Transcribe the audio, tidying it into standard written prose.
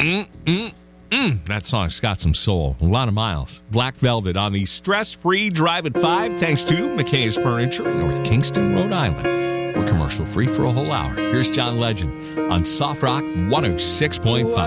That song's got some soul. A lot of miles. Black Velvet on the stress-free Drive at 5, thanks to McKay's Furniture in North Kingston, Rhode Island. We're commercial-free for a whole hour. Here's John Legend on Soft Rock 106.5.